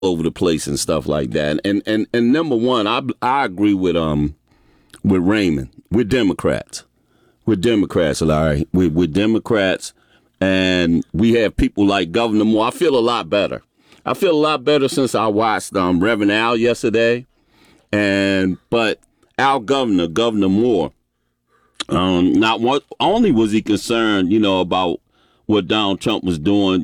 over the place and stuff like that. And number one, I agree with Raymond. We're Democrats. We're Democrats, Larry. We're Democrats, and we have people like Governor Moore. I feel a lot better. I feel a lot better since I watched Reverend Al yesterday, but our Governor Moore, not only was he concerned, about what Donald Trump was doing,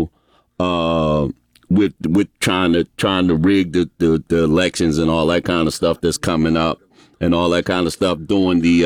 with trying to rig the elections and all that kind of stuff that's coming up and all that kind of stuff, doing the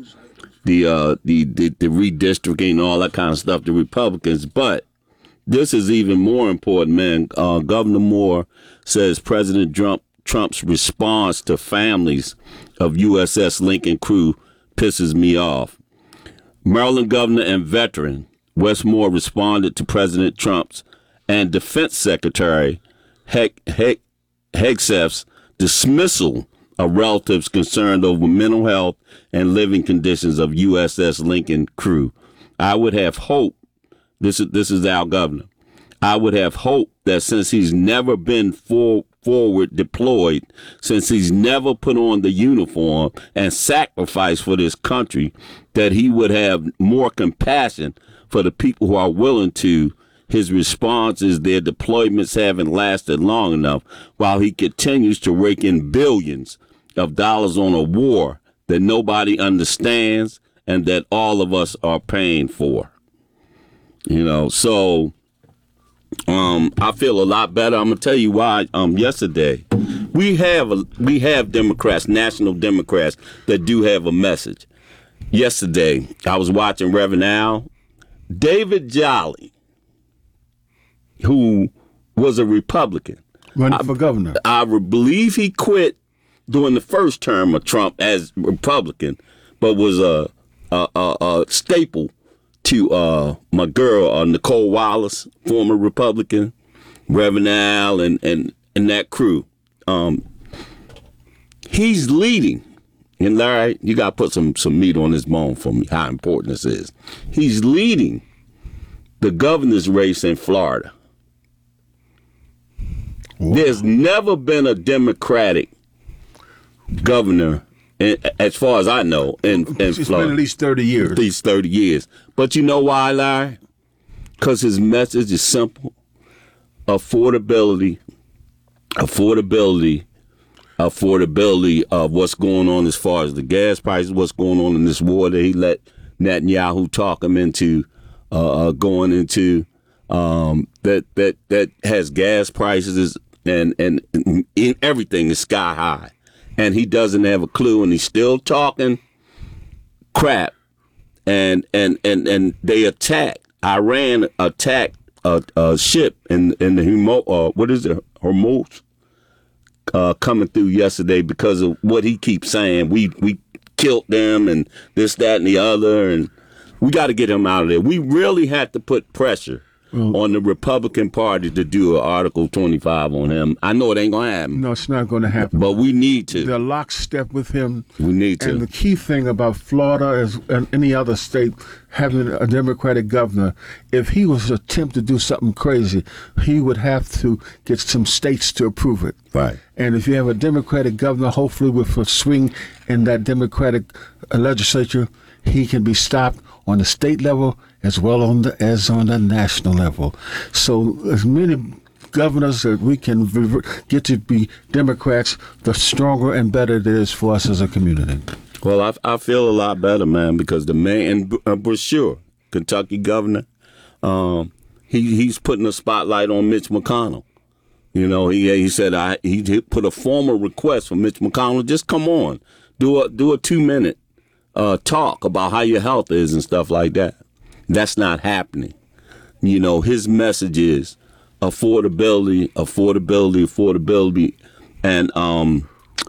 redistricting and all that kind of stuff, the Republicans. But this is even more important, man. Governor Moore says President Trump's response to families of USS Lincoln crew pisses me off. Maryland governor and veteran Wes Moore responded to President Trump's and Defense Secretary Hegseth's dismissal of relatives concerned over mental health and living conditions of USS Lincoln crew. I would have hoped, this is our governor, I would have hoped that since he's never been forward deployed, since he's never put on the uniform and sacrificed for this country, that he would have more compassion for the people who are willing to. His response is their deployments haven't lasted long enough, while he continues to rake in billions of dollars on a war that nobody understands and that all of us are paying for. So I feel a lot better. I'm gonna tell you why. Yesterday, we have Democrats, national Democrats, that do have a message. Yesterday, I was watching Reverend Al. David Jolly, who was a Republican, running for governor. I believe he quit during the first term of Trump as Republican, but was a staple to my girl Nicole Wallace, former Republican, Reverend Al, and that crew. He's leading. And Larry, you got to put some meat on this bone for me, how important this is. He's leading the governor's race in Florida. Wow. There's never been a Democratic governor, as far as I know, in Florida. It's been at least 30 years. At least 30 years. But you know why, Larry? Because his message is simple. Affordability of what's going on as far as the gas prices, what's going on in this war that he let Netanyahu talk him into going into, that has gas prices and everything is sky high. And he doesn't have a clue, and he's still talking crap. And they attacked. Iran attacked a ship in the Hormuz coming through yesterday because of what he keeps saying. We killed them and this, that, and the other, and we got to get him out of there. We really had to put pressure on the Republican Party to do an Article 25 on him. I know it ain't going to happen. No, it's not going to happen. But we need to. They're lockstep with him. We need to. And the key thing about Florida and any other state having a Democratic governor, if he was to attempt to do something crazy, he would have to get some states to approve it. Right. And if you have a Democratic governor, hopefully with a swing in that Democratic legislature, he can be stopped on the state level as well as on the national level. So as many governors that we can get to be Democrats, the stronger and better it is for us as a community. Well, I feel a lot better, man, because the man, and Brashear, Kentucky governor, he's putting a spotlight on Mitch McConnell. He said he put a formal request for Mitch McConnell. Just come on, do a 2-minute talk about how your health is and stuff like that. That's not happening. His message is affordability, and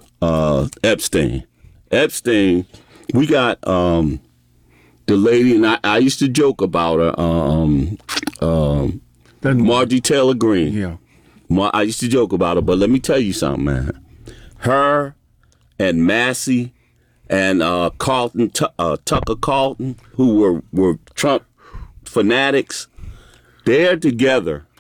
Epstein. We got the lady, and I used to joke about her, Marjorie Taylor Greene. Yeah. I used to joke about her, but let me tell you something, man. Her and Massey and Tucker Carlton, who were Trump fanatics, they're together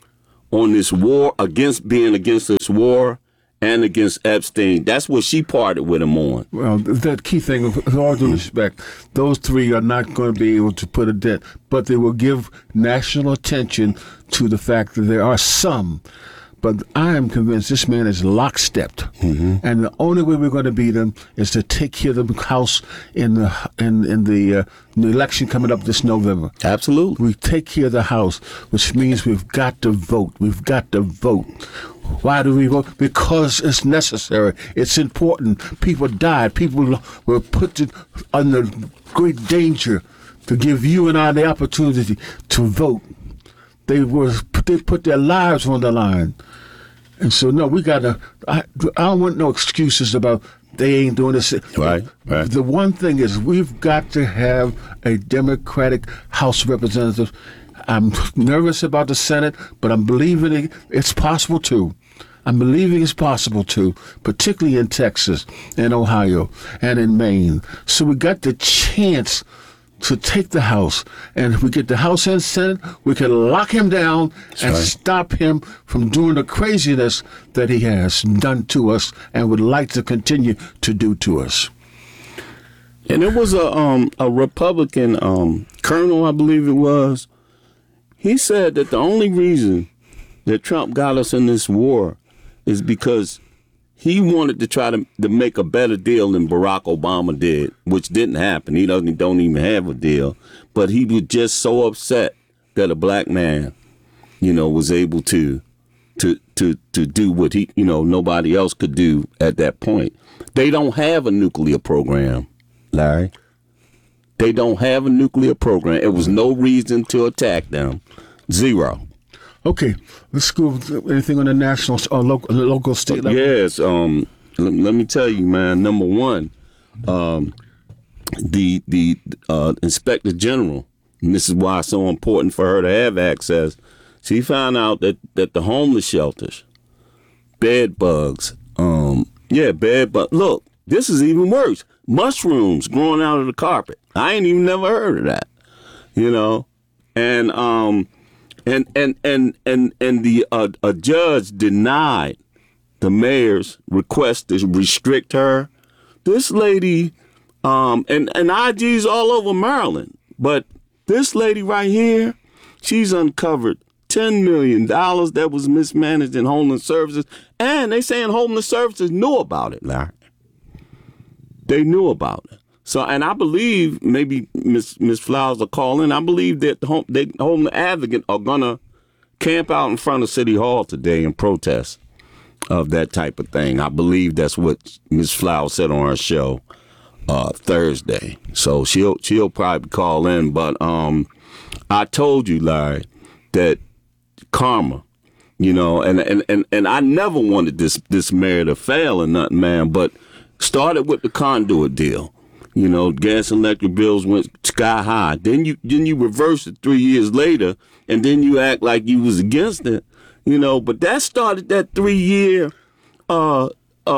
on this war, against this war and against Epstein. That's what she parted with him on. Well, that key thing, with all due respect, those three are not going to be able to put a dent, but they will give national attention to the fact that there are some. But I am convinced this man is lockstepped, and the only way we're going to beat him is to take care of the House in the election coming up this November. Absolutely. We take care of the House, which means we've got to vote. We've got to vote. Why do we vote? Because it's necessary. It's important. People died. People were put under great danger to give you and I the opportunity to vote. They put their lives on the line. And so, no, we got to, I don't want no excuses about they ain't doing this. Right. The one thing is we've got to have a Democratic House of Representatives. I'm nervous about the Senate, but I'm believing it's possible too. I'm believing it's possible too, particularly in Texas and Ohio and in Maine. So we got the chance to take the House, and if we get the House and Senate, we can lock him down and stop him from doing the craziness that he has done to us and would like to continue to do to us. And there was a Republican colonel, I believe it was. He said that the only reason that Trump got us in this war is because he wanted to try to make a better deal than Barack Obama did, which didn't happen. He don't even have a deal. But he was just so upset that a black man, was able to do what he, nobody else could do at that point. They don't have a nuclear program, Larry. They don't have a nuclear program. It was no reason to attack them. Zero. Okay, let's go with anything on the national or local state level. Yes, let me tell you, man. Number one, the Inspector General, and this is why it's so important for her to have access. She found out that the homeless shelters, bed bugs, bed bugs. Look, this is even worse. Mushrooms growing out of the carpet. I ain't even never heard of that, And a judge denied the mayor's request to restrict her. This lady, and IG's all over Maryland, but this lady right here, she's uncovered $10 million that was mismanaged in homeless services, and they saying homeless services knew about it, Larry. They knew about it. So, and I believe maybe Miss Flowers will call in. I believe that the Homeless Advocate are gonna camp out in front of City Hall today and protest of that type of thing. I believe that's what Ms. Flowers said on her show Thursday. So she'll probably call in. But I told you, Larry, that karma, and I never wanted this mayor to fail or nothing, man. But started with the conduit deal. Gas and electric bills went sky high. Then you reverse it 3 years later, and then you act like you was against it. But that started that 3 year where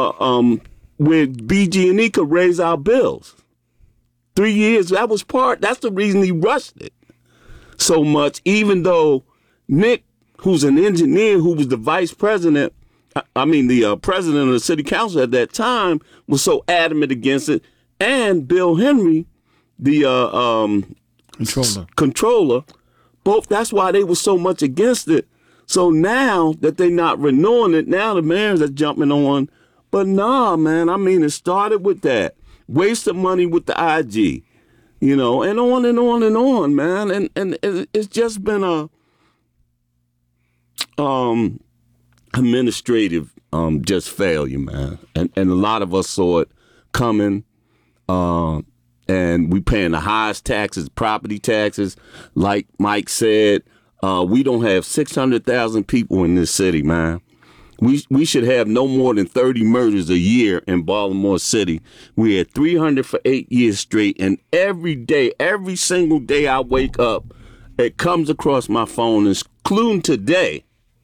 BG&E could raise our bills. 3 years. That's the reason he rushed it so much. Even though Nick, who's an engineer, who was the vice president, the president of the city council at that time, was so adamant against it. And Bill Henry, the controller, both. That's why they were so much against it. So now that they're not renewing it, now the mayors are jumping on. But nah, man. It started with that waste of money with the IG, and on and on and on, man. And it's just been a administrative just failure, man. And a lot of us saw it coming. And we paying the highest taxes, property taxes. Like Mike said, we don't have 600,000 people in this city, man. We should have no more than 30 murders a year in Baltimore City. We had 300 for 8 years straight. And every single day I wake up, it comes across my phone, including today.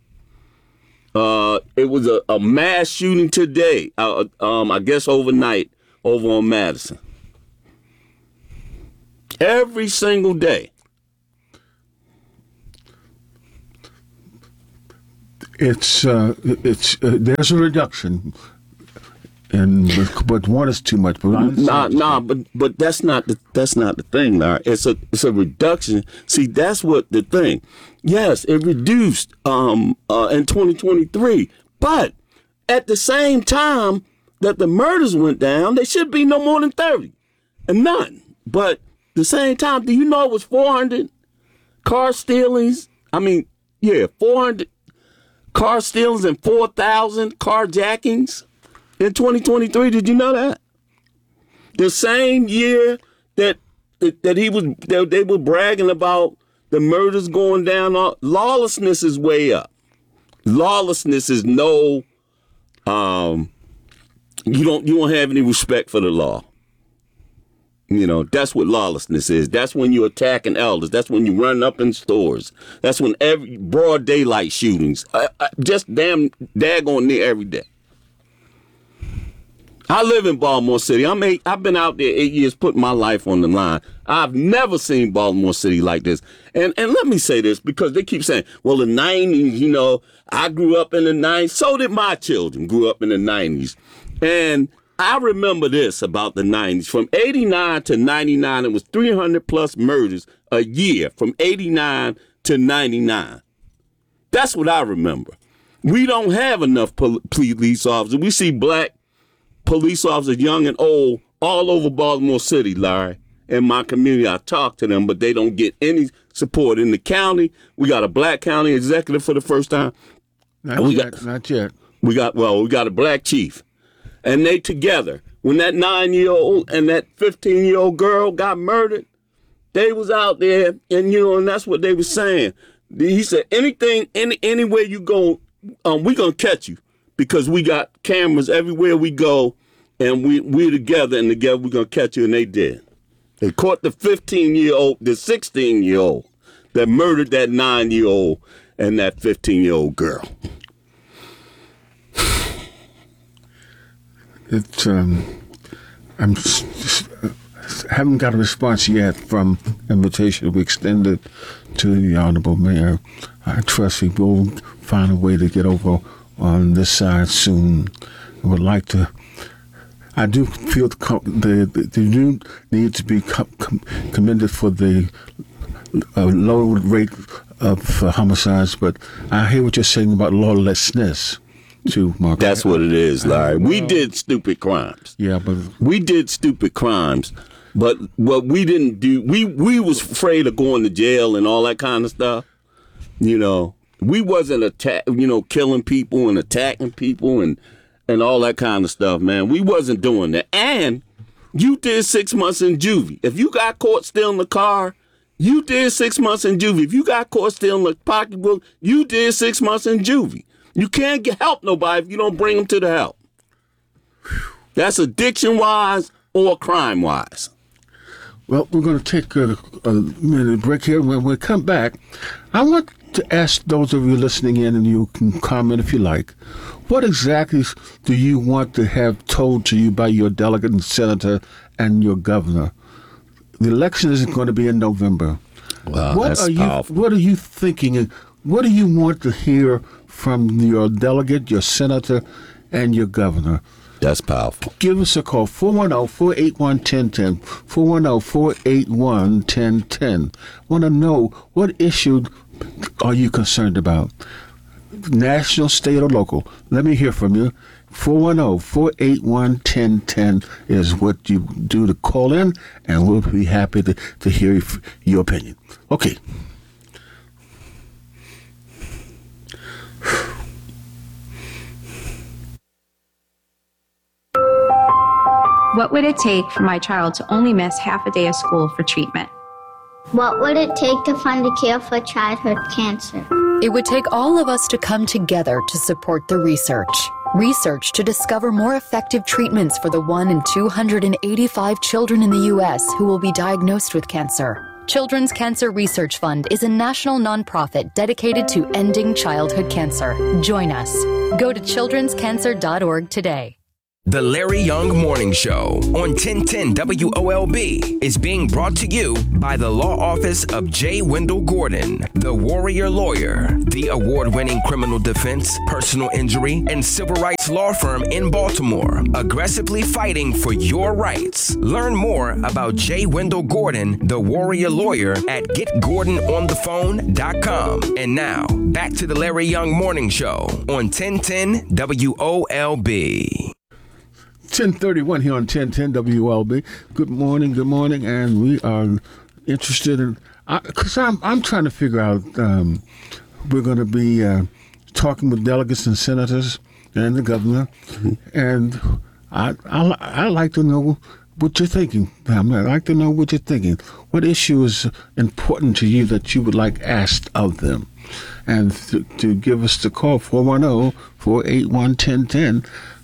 It was a mass shooting today, I guess overnight, over on Madison. Every single day. It's there's a reduction, but one is too much. But but that's not the thing, Larry. It's a reduction. See, that's what the thing. Yes, it reduced in 2023, but at the same time that the murders went down, they should be no more than 30, and none. But the same time, do you know it was 400 car stealings? 400 car stealings and 4,000 carjackings in 2023. Did you know that? The same year that they were bragging about the murders going down, lawlessness is way up. Lawlessness is no, you don't have any respect for the law. That's what lawlessness is. That's when you're attacking elders. That's when you run up in stores. That's when every broad daylight shootings, just daggone near every day. I live in Baltimore City. I've been out there 8 years putting my life on the line. I've never seen Baltimore City like this. And let me say this, because they keep saying, well, the 90s, I grew up in the 90s. So did my children grew up in the 90s. And I remember this about the 90s. From 89 to 99, it was 300 plus murders a year from 89 to 99. That's what I remember. We don't have enough police officers. We see black police officers, young and old, all over Baltimore City, Larry. In my community, I talk to them, but they don't get any support. In the county, we got a black county executive for the first time. Not yet. We got a black chief. And they together, when that 9-year-old and that 15-year-old girl got murdered, they was out there, and that's what they was saying. He said, anywhere you go, we gonna catch you, because we got cameras everywhere we go, and we together, and together we gonna catch you, and they did. They caught the 15-year-old, the 16-year-old that murdered that 9-year-old and that 15-year-old girl. Haven't got a response yet from invitation we extended to the Honorable Mayor. I trust he will find a way to get over on this side soon. I would like to. I do feel the you need to be commended for the low rate of homicides, but I hear what you're saying about lawlessness. Too, Mark. That's what it is, Larry. We did stupid crimes. Yeah, but we did stupid crimes. But what we didn't do, we was afraid of going to jail and all that kind of stuff. We wasn't killing people and attacking people and all that kind of stuff, man. We wasn't doing that. And you did 6 months in juvie. If you got caught stealing the car, you did 6 months in juvie. If you got caught stealing the pocketbook, you did 6 months in juvie. You can't help nobody if you don't bring them to the help. That's addiction-wise or crime-wise. Well, we're going to take a minute break here. When we come back, I want to ask those of you listening in, and you can comment if you like, what exactly do you want to have told to you by your delegate and senator and your governor? The election is going to be in November. Wow, that's powerful. What are you thinking, and what do you want to hear from your delegate, your senator, and your governor? That's powerful. Give us a call, 410-481-1010, 410-481-1010. Want to know, what issue are you concerned about? National, state, or local? Let me hear from you. 410-481-1010 is what you do to call in, and we'll be happy to hear your opinion. Okay. What would it take for my child to only miss half a day of school for treatment? What would it take to fund a cure for childhood cancer? It would take all of us to come together to support the research. Research to discover more effective treatments for the 1 in 285 children in the U.S. who will be diagnosed with cancer. Children's Cancer Research Fund is a national nonprofit dedicated to ending childhood cancer. Join us. Go to childrenscancer.org today. The Larry Young Morning Show on 1010 WOLB is being brought to you by the law office of J. Wendell Gordon, the Warrior Lawyer, the award-winning criminal defense, personal injury, and civil rights law firm in Baltimore, aggressively fighting for your rights. Learn more about J. Wendell Gordon, the Warrior Lawyer at getgordononthephone.com. And now, back to the Larry Young Morning Show on 1010 WOLB. 10:31 here on 1010 WLB. Good morning, and we are interested in, because I'm trying to figure out, we're going to be talking with delegates and senators and the governor, and I like to know what you're thinking, family. I'd like to know what you're thinking. What issue is important to you that you would like asked of them? And to give us the call, 410-481-1010.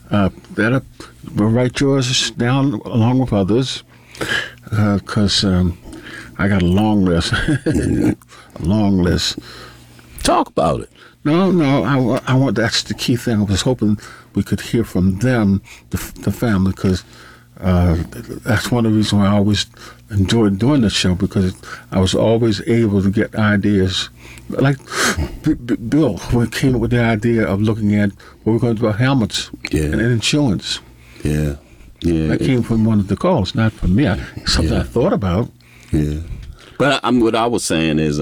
We'll write yours down along with others, because I got a long list. A long list. Talk about it. No, I want, that's the key thing. I was hoping we could hear from them, the family, because that's one of the reasons why I always enjoyed doing the show, because I was always able to get ideas. Like Bill, we came up with the idea of looking at what we're going to do about helmets and insurance. Yeah. That came from one of the calls, not from me. Something I thought about. Yeah. But what I was saying is,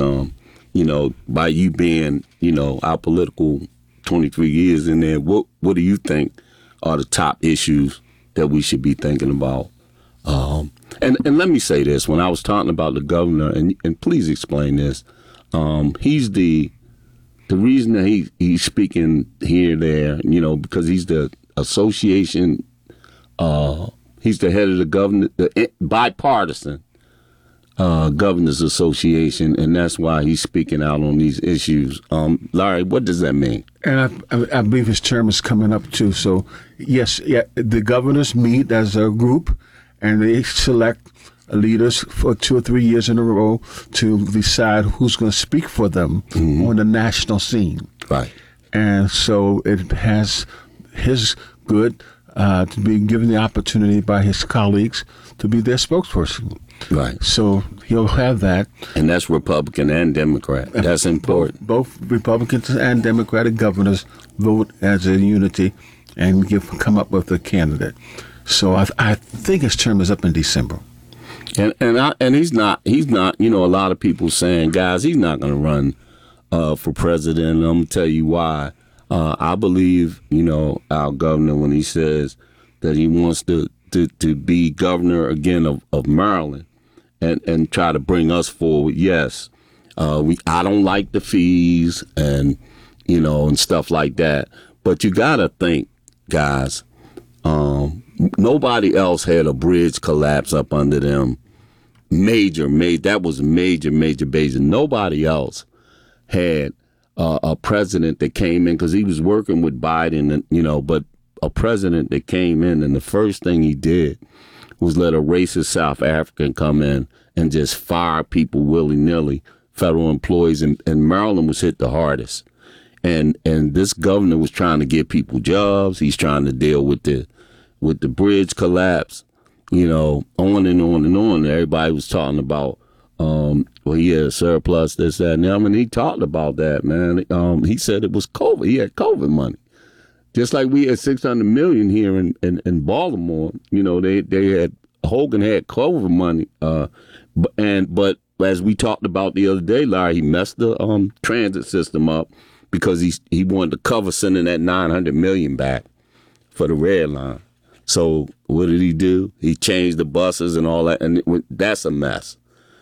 by you being, our political 23 years in there, what do you think are the top issues that we should be thinking about? And let me say this, when I was talking about the governor, and please explain this, he's the reason that he's speaking here, there, because he's the association, he's the head of the governor, the bipartisan Governors Association, and that's why he's speaking out on these issues. Larry, what does that mean? And I believe his term is coming up too. So yes, the governors meet as a group, and they select leaders for 2 or 3 years in a row to decide who's going to speak for them on the national scene. Right. And so it has his good to be given the opportunity by his colleagues to be their spokesperson. Right. So he'll have that. And that's Republican and Democrat. That's important. Both Republicans and Democratic governors vote as a unity and come up with a candidate. So I think his term is up in December. And he's not, a lot of people saying, guys, he's not going to run for president. And I'm going to tell you why. I believe, our governor, when he says that he wants to be governor again of Maryland and try to bring us forward. Yes, I don't like the fees and stuff like that. But you got to think, guys, nobody else had a bridge collapse up under them. Major. That was major. Nobody else had a president that came in, because he was working with Biden, but a president that came in, and the first thing he did was let a racist South African come in and just fire people willy-nilly, federal employees, and Maryland was hit the hardest. And this governor was trying to give people jobs. He's trying to deal with the bridge collapse, on and on and on. Everybody was talking about, he had a surplus, this, that, and that. I mean, he talked about that, man. He said it was COVID. He had COVID money. Just like we had $600 million here in Baltimore. Hogan had COVID money. But as we talked about the other day, Larry, he messed the transit system up because he wanted to cover sending that $900 million back for the Red Line. So what did he do? He changed the buses and all that, and that's a mess.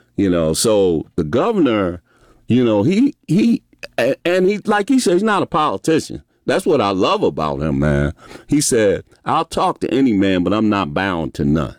So the governor, he like he said, he's not a politician. That's what I love about him, man. He said, I'll talk to any man, but I'm not bound to none.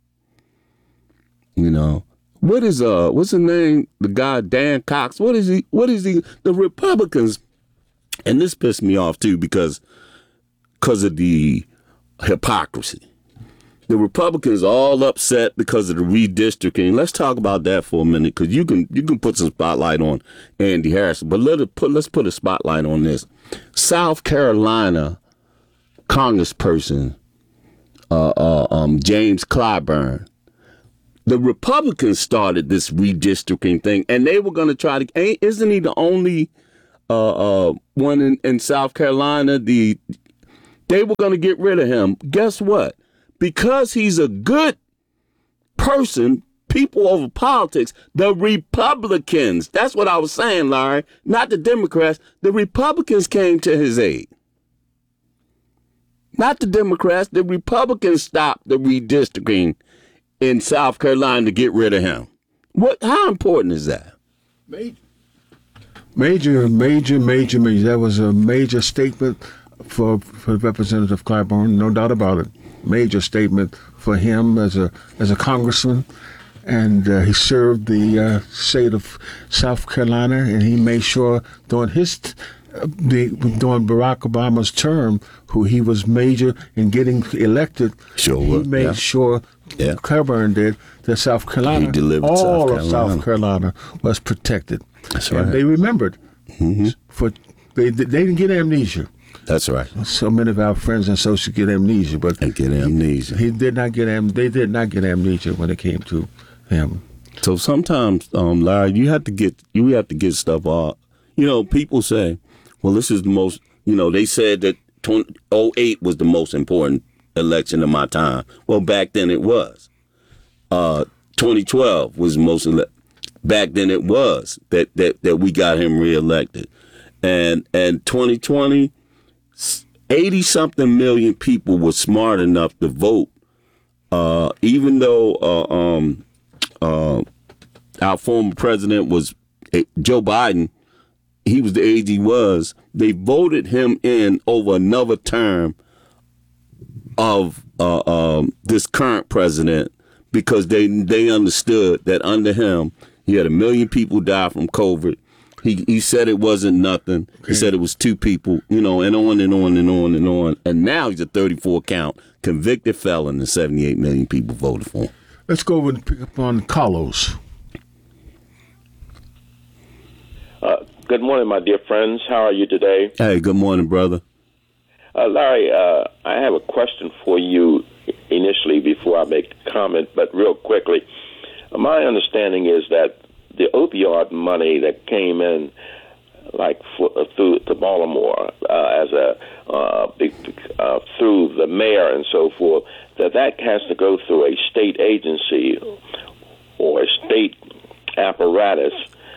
What is what's his name? The guy, Dan Cox. What is he? The Republicans, and this pissed me off too because of the hypocrisy. The Republicans are all upset because of the redistricting. Let's talk about that for a minute, because you can put some spotlight on Andy Harrison, but let's put a spotlight on this. South Carolina congressperson James Clyburn. The Republicans started this redistricting thing, and they were going to try to. Isn't he the only one in South Carolina? They were going to get rid of him. Guess what? Because he's a good person, people over politics, the Republicans, that's what I was saying, Larry, not the Democrats, the Republicans came to his aid. Not the Democrats, the Republicans stopped the redistricting in South Carolina to get rid of him. How important is that? Major. That was a major statement for Representative Clyburn, no doubt about it. Major statement for him as a congressman, and he served the state of South Carolina, and he made sure during Barack Obama's term, who he was major in getting elected, he made sure Clyburn did that South Carolina, all of South Carolina was protected. That's right. And they remembered. Mm-hmm. They didn't get amnesia. That's right. So many of our friends and associates get amnesia, but He did not get They did not get amnesia when it came to him. So sometimes, Larry, you have to get stuff off. People say, well, this is the most. They said that 2008 was the most important election of my time. Well, back then it was. 2012 was the most. Back then it was that we got him reelected, and 2020. 80-something million people were smart enough to vote, even though our former president was Joe Biden. He was the age he was. They voted him in over another term of this current president because they understood that under him, he had 1 million people die from COVID. He said it wasn't nothing. Okay. He said it was 2 people, and on and on and on and on. And now he's a 34 count convicted felon, and 78 million people voted for him. Let's go over and pick up on Carlos. Good morning, my dear friends. How are you today? Hey, good morning, brother. Larry, I have a question for you initially before I make the comment, but real quickly. My understanding is that the opioid money that came in, through to Baltimore through the mayor and so forth, that has to go through a state agency or a state apparatus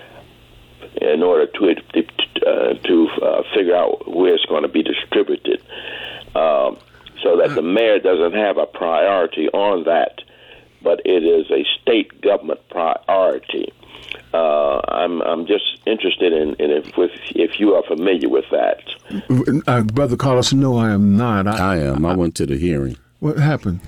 in order to figure out where it's going to be distributed, so that the mayor doesn't have a priority on that, but it is a state government priority. I'm just interested in if you are familiar with that. Brother Carlos, no, I am not. I am. I went to the hearing. What happened?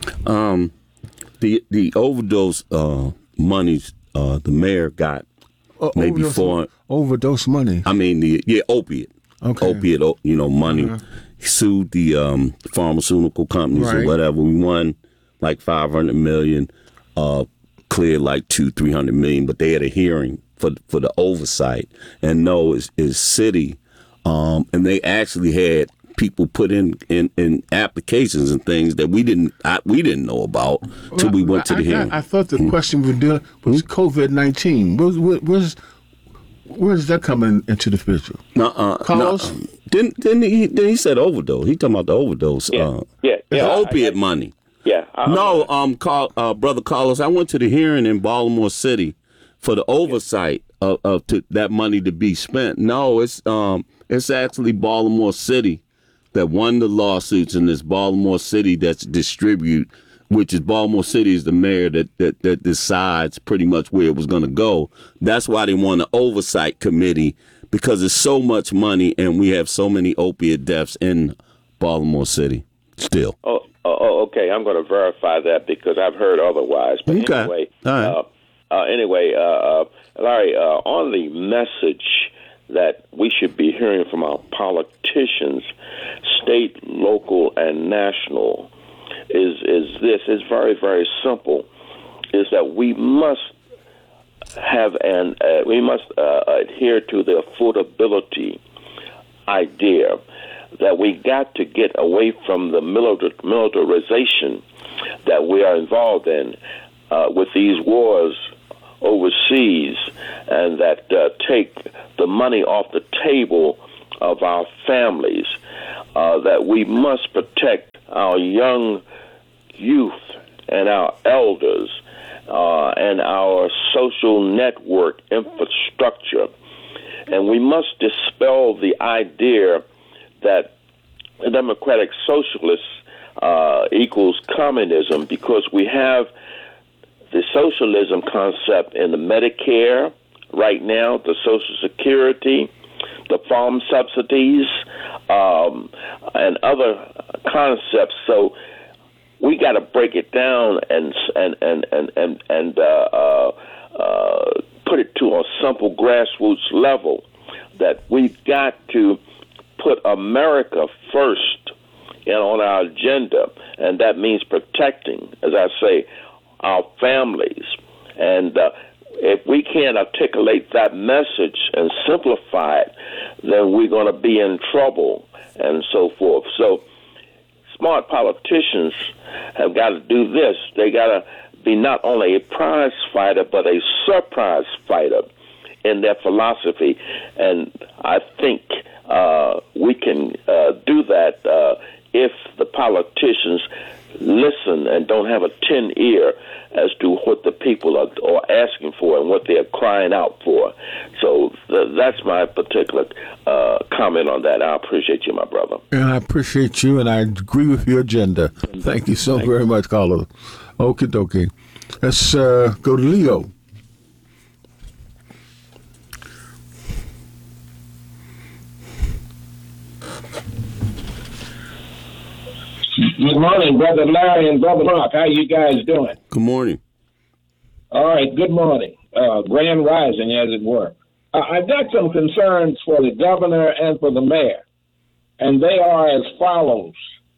The overdose monies the mayor got maybe overdose money. I mean opiate. Okay. Opiate, money. Uh-huh. He sued the pharmaceutical companies or whatever. We won like $500 million. Cleared like $200-300 million, but they had a hearing for the oversight, and it's city, and they actually had people put in applications and things that we didn't know about till we went to the hearing. I thought the question was COVID-19. Where does that come into the picture? Carlos? Didn't he said overdose? He talking about the overdose. The opiate money. Yeah. Brother Carlos, I went to the hearing in Baltimore City for the oversight of that money to be spent. No, it's actually Baltimore City that won the lawsuits, and it's Baltimore City that's distribute, which is Baltimore City is the mayor that decides pretty much where it was going to go. That's why they want an oversight committee, because there's so much money and we have so many opiate deaths in Baltimore City still. Okay. I'm going to verify that because I've heard otherwise. But okay. Anyway, Larry, on the message that we should be hearing from our politicians, state, local, and national, is this. It's very, very simple. Is that we must have adhere to the affordability idea. that we got to get away from the militarization that we are involved in with these wars overseas, and that take the money off the table of our families, that we must protect our young youth and our elders and our social network infrastructure. And we must dispel the idea that democratic socialists equals communism, because we have the socialism concept in the Medicare right now, the Social Security, the farm subsidies, and other concepts. So we got to break it down and put it to a simple grassroots level, that we've got to put America first on our agenda, and that means protecting, as I say, our families. And if we can't articulate that message and simplify it, then we're going to be in trouble and so forth. So smart politicians have got to do this. They got to be not only a prize fighter, but a surprise fighter in their philosophy. And I think we can do that if the politicians listen and don't have a tin ear as to what the people are asking for and what they're crying out for. So that's my particular comment on that. I appreciate you, my brother. And I appreciate you, and I agree with your agenda. Thank you so very much, Carlos. Okie dokie. Let's go to Leo. Good morning, Brother Larry and Brother Mark. How you guys doing? Good morning. All right, good morning. Grand rising, as it were. I've got some concerns for the governor and for the mayor, and they are as follows.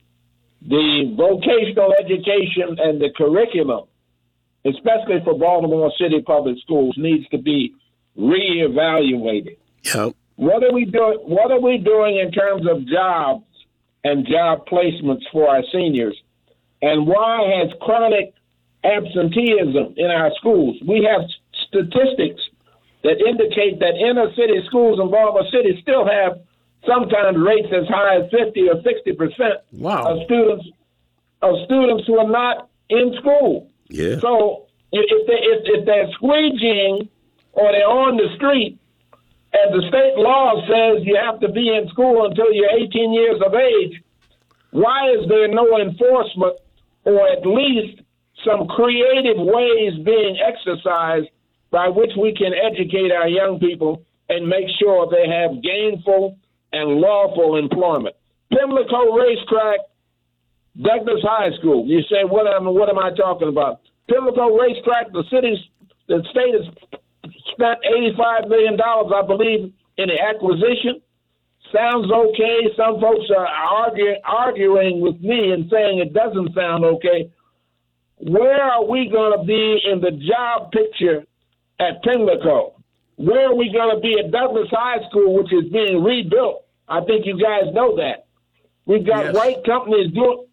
The vocational education and the curriculum, especially for Baltimore City Public Schools, needs to be reevaluated. Yep. What are we doing in terms of jobs and job placements for our seniors? And why has chronic absenteeism in our schools? We have statistics that indicate that inner city schools in Baltimore City still have sometimes rates as high as 50 or 60% of students who are not in school. Yeah. So if they're squeegeeing or they're on the street, and the state law says you have to be in school until you're 18 years of age, why is there no enforcement, or at least some creative ways being exercised by which we can educate our young people and make sure they have gainful and lawful employment? Pimlico Racetrack, Douglas High School. You say, what am I talking about? Pimlico Racetrack, the state has spent $85 million, I believe, in the acquisition. Sounds okay. Some folks are arguing with me and saying it doesn't sound okay. Where are we going to be in the job picture at Pimlico? Where are we going to be at Douglas High School, which is being rebuilt? I think you guys know that. We've got white companies doing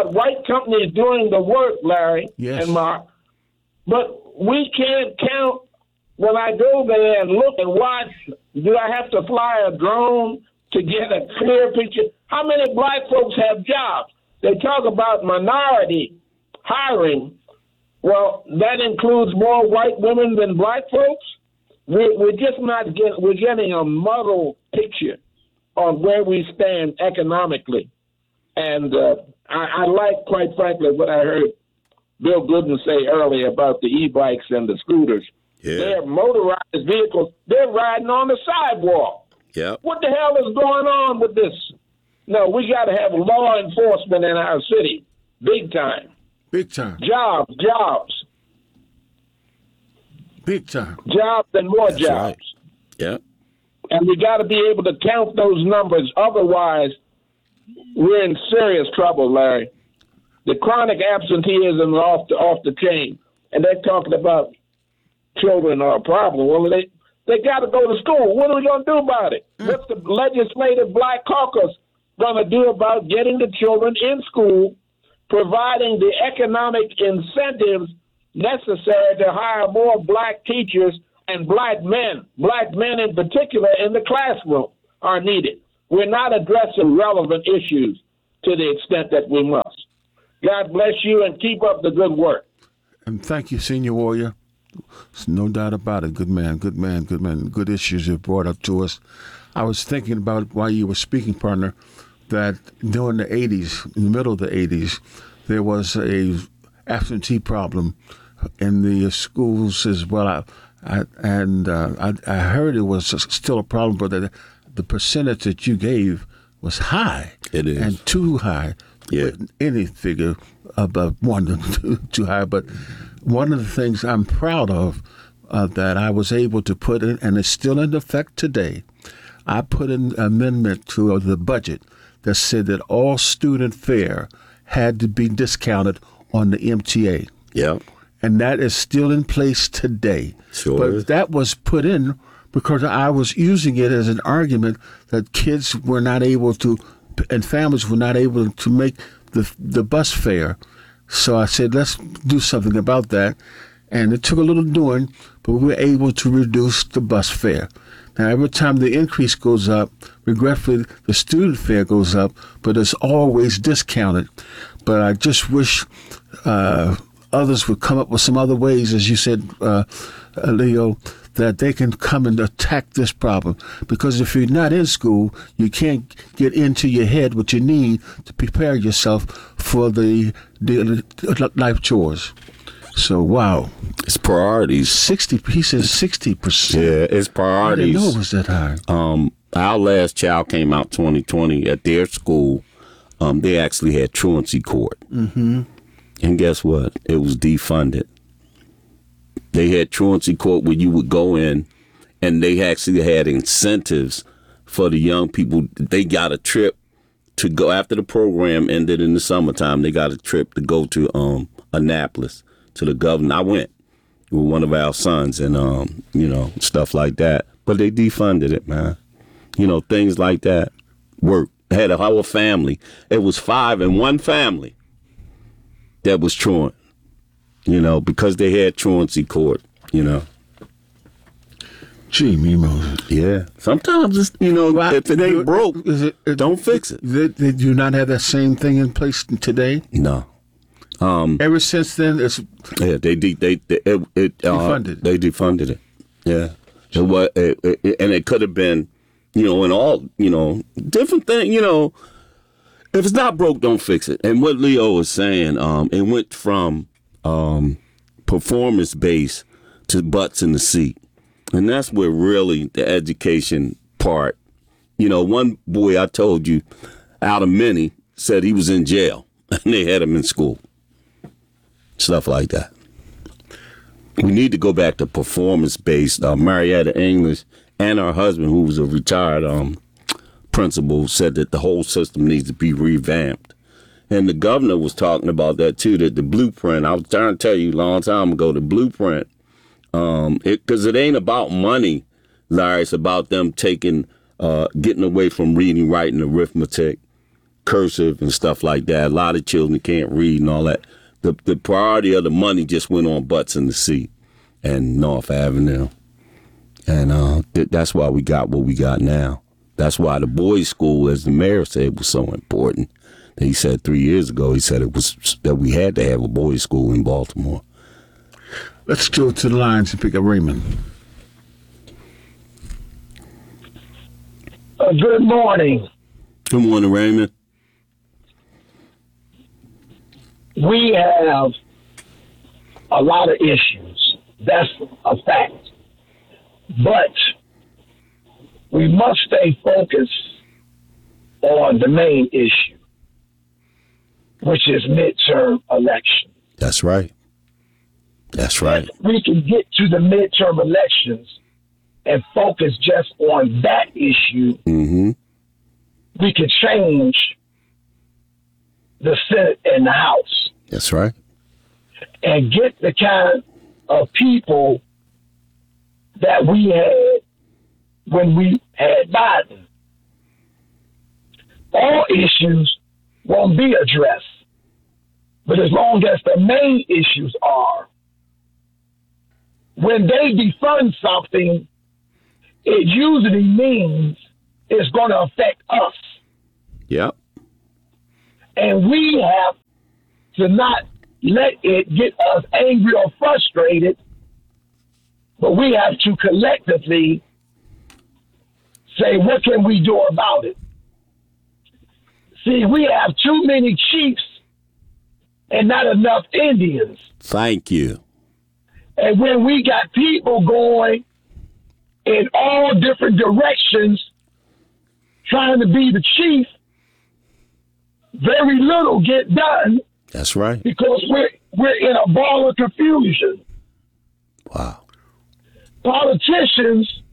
the work, Larry and Mark. But we can't count. When I go there and look and watch, do I have to fly a drone to get a clear picture? How many black folks have jobs? They talk about minority hiring. Well, that includes more white women than black folks. We're just not we're getting a muddled picture on where we stand economically. And I like, quite frankly, what I heard Bill Gooden say earlier about the e-bikes and the scooters. Yeah. They're motorized vehicles. They're riding on the sidewalk. Yep. What the hell is going on with this? No, we got to have law enforcement in our city. Big time. Big time. Jobs. Big time. Jobs and more That's jobs. Right. Yep. And we got to be able to count those numbers. Otherwise, we're in serious trouble, Larry. The chronic absenteeism is off the chain. And they're talking about children are a problem. Well, they got to go to school. What are we going to do about it? What's the legislative black caucus going to do about getting the children in school, providing the economic incentives necessary to hire more black teachers and black men in particular in the classroom are needed. We're not addressing relevant issues to the extent that we must. God bless you and keep up the good work. And thank you, Senior Warrior. There's no doubt about it. Good man, good man, good man. Good issues you've brought up to us. I was thinking about while you were speaking, partner, that during the 80s, in the middle of the 80s, there was a absentee problem in the schools as well. I heard it was still a problem, but the percentage that you gave was high. It is. And too high. Yeah. Any figure above one too high. But one of the things I'm proud of that I was able to put in, and it's still in effect today, I put an amendment to the budget that said that all student fare had to be discounted on the MTA. Yeah. And that is still in place today. Sure But is. that was put in because I was using it as an argument that kids were not able to, and families were not able to make the bus fare. So I said, let's do something about that. And it took a little doing, but we were able to reduce the bus fare. Now, every time the increase goes up, regretfully, the student fare goes up, but it's always discounted. But I just wish others would come up with some other ways, as you said, Leo, that they can come and attack this problem. Because if you're not in school, you can't get into your head what you need to prepare yourself for the life chores. So, wow. It's priorities. 60, he says 60%. Yeah, it's I priorities. didn't know it was that high. Our last child came out 2020 at their school. They actually had truancy court. Mm-hmm. And guess what? It was defunded. They had truancy court where you would go in, and they actually had incentives for the young people. They got a trip to go after the program ended in the summertime. They got a trip to go to Annapolis to the governor. I went with one of our sons and, stuff like that. But they defunded it, man. Things like that work. Had a whole family. It was 5 in one family that was truant, because they had truancy court, Gee, Moses. Yeah. Sometimes it's, if it ain't broke, don't fix it. They do not have that same thing in place today? No. Ever since then, it's Yeah, they defunded it. They defunded it. Yeah. And it could have been, in all, different things, if it's not broke, don't fix it. And what Leo was saying, it went from performance-based to butts in the seat. And that's where really the education part, one boy I told you out of many said he was in jail and they had him in school. Stuff like that. We need to go back to performance-based. Marietta English and her husband, who was a retired principal, said that the whole system needs to be revamped. And the governor was talking about that too, that the blueprint, I was trying to tell you a long time ago, the blueprint, because it ain't about money, Larry, it's about them getting away from reading, writing, arithmetic, cursive and stuff like that. A lot of children can't read and all that. The priority of the money just went on butts in the seat and North Avenue. And that's why we got what we got now. That's why the boys' school, as the mayor said, was so important. He said 3 years ago, he said it was that we had to have a boys' school in Baltimore. Let's go to the lines and pick up Raymond. Good morning. Good morning, Raymond. We have a lot of issues. That's a fact. But we must stay focused on the main issue, which is midterm election. That's right. That's right. If we can get to the midterm elections and focus just on that issue, we can change the Senate and the House. That's right. And get the kind of people that we had when we had Biden. all issues won't be addressed. But as long as the main issues are, when they defund something, it usually means it's going to affect us. Yep. And we have to not let it get us angry or frustrated, but we have to collectively say, what can we do about it? See, we have too many chiefs and not enough Indians. Thank you. And when we got people going in all different directions, trying to be the chief, very little get done. That's right. Because we're in a ball of confusion. Wow. Politicians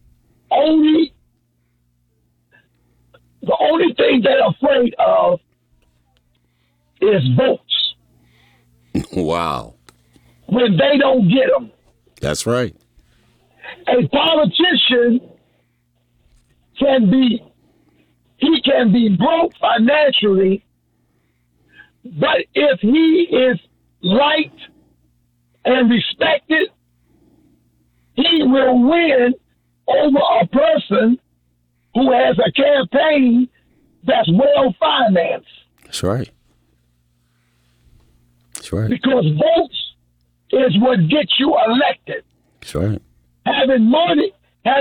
the only thing they're afraid of is votes. Wow. When they don't get them. That's right. A politician can be broke financially, but if he is liked and respected, he will win over a person who has a campaign that's well financed. That's right. That's right. Because votes is what gets you elected. That's right. Having money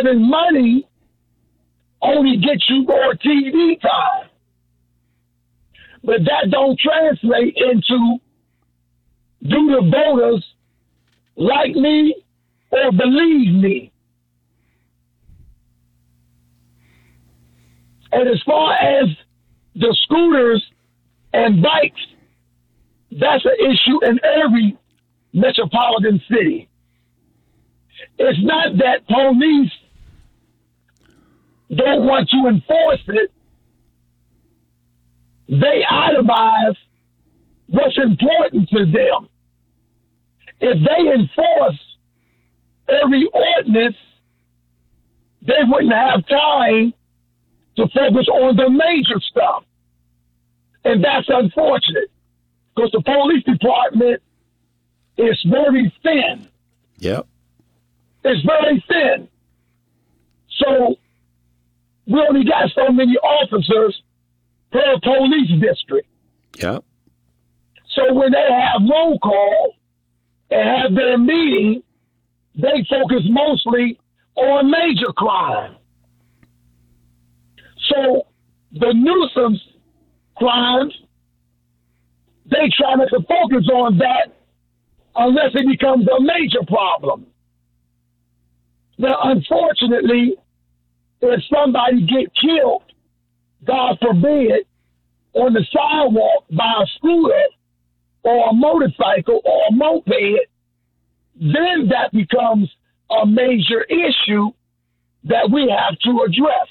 only gets you more TV time. But that don't translate into, do the voters like me or believe me? And as far as the scooters and bikes, that's an issue in every metropolitan city. It's not that police don't want to enforce it. They itemize what's important to them. If they enforce every ordinance, they wouldn't have time to focus on the major stuff. And that's unfortunate because the police department is very thin. Yep. It's very thin. So we only got so many officers per police district. Yep. So when they have roll call and have their meeting, they focus mostly on major crime. So the nuisance crimes, they try not to focus on that unless it becomes a major problem. Now, unfortunately, if somebody get killed, God forbid, on the sidewalk by a scooter or a motorcycle or a moped, then that becomes a major issue that we have to address.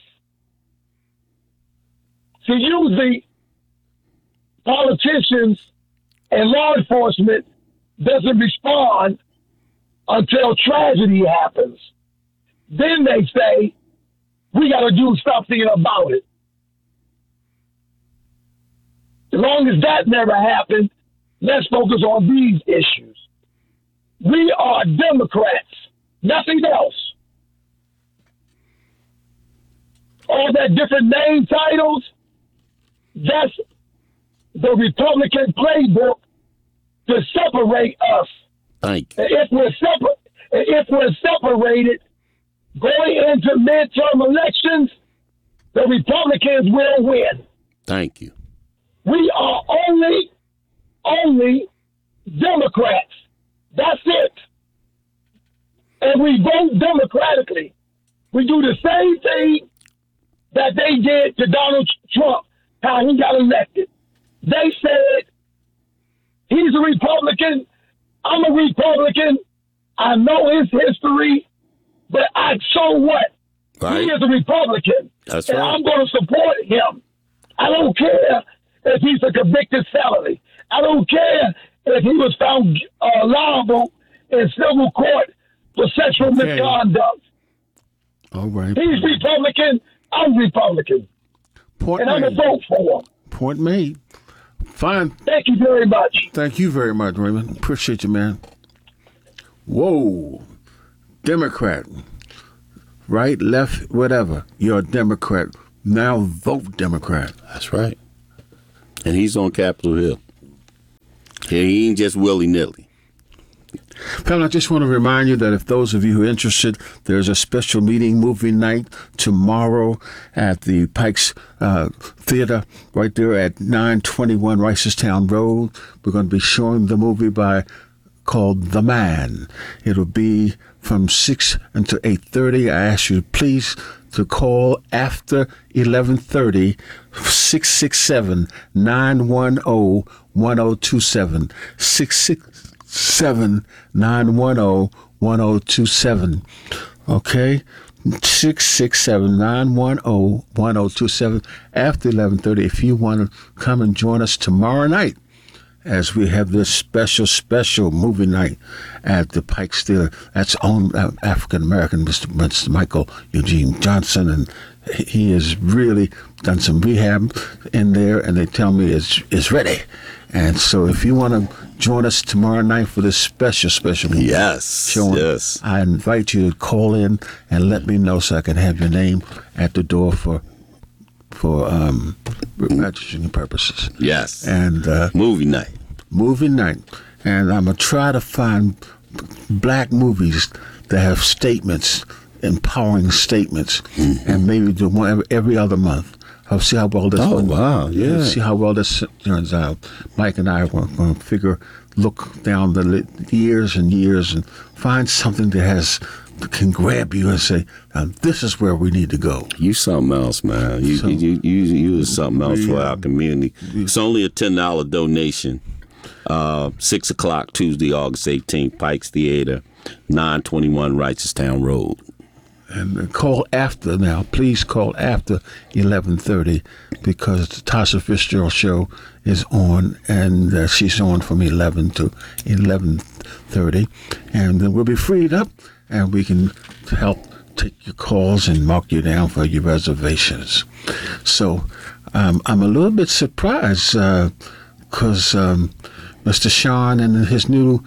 So usually politicians and law enforcement doesn't respond until tragedy happens. Then they say, we got to do something about it. As long as that never happened, let's focus on these issues. We are Democrats, nothing else. All that different name titles, that's the Republican playbook to separate us. Thank you. If we're separated going into midterm elections, the Republicans will win. Thank you. We are only Democrats. That's it. And we vote democratically. We do the same thing that they did to Donald Trump, how he got elected. They said, he's a Republican, I'm a Republican, I know his history, but so what? Right. He is a Republican. That's and right. I'm going to support him. I don't care if he's a convicted felony. I don't care if he was found liable in civil court for sexual misconduct. All right. He's Republican, I'm Republican. Portland. And I'm going to vote for him. point made. Fine. Thank you very much. Thank you very much, Raymond. Appreciate you, man. Whoa. Democrat. Right, left, whatever. You're a Democrat. Now vote Democrat. That's right. And he's on Capitol Hill. He ain't just willy-nilly. Family, I just want to remind you that if those of you who are interested, there's a special movie night tomorrow at the Pikes Theater right there at 921 Ricestown Road. We're going to be showing the movie called The Man. It'll be from 6 until 8:30. I ask you please to call after 11:30, 667-910-1027. 667-910-1027. Okay? 667-910-1027 after 11:30 if you want to come and join us tomorrow night as we have this special movie night at the Pikes Theater. That's owned African-American Mr. Michael Eugene Johnson, and he has really done some rehab in there, and they tell me it's ready. And so if you want to join us tomorrow night for this special movie showing, yes, I invite you to call in and let me know so I can have your name at the door for registering purposes. Yes. And movie night. And I'm going to try to find black movies that have statements, empowering statements, and maybe do one every other month. I'll see how well this. Oh, wow, yeah. See how well this turns out. Mike and I are going to look down the years and years and find something that can grab you and say, now, this is where we need to go. You something else, man. You is something else for our community. It's only a $10 donation. 6 o'clock Tuesday, August 18th, Pikes Theater, 921 Ricestown Road. And call after now. Please call after 11:30 because the Tasha Fitzgerald show is on, and she's on from 11 to 11:30, and then we'll be freed up, and we can help take your calls and mark you down for your reservations. So I'm a little bit surprised because Mr. Sean and his new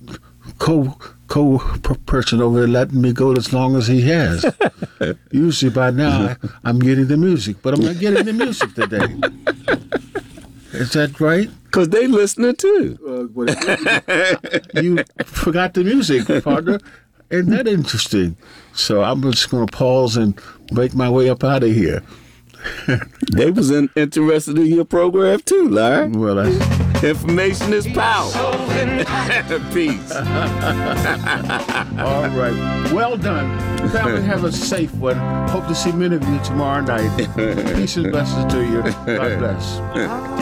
co-person over there letting me go as long as he has. Usually by now I'm getting the music, but I'm not getting the music today. Is that right? Because they listening too. You forgot the music, partner. Isn't that interesting? So I'm just going to pause and make my way up out of here. They was interested in your program too, Larry. Well, information is power. Peace. All right. Well done. Family, have a safe one. Hope to see many of you tomorrow night. Peace and blessings to you. God bless.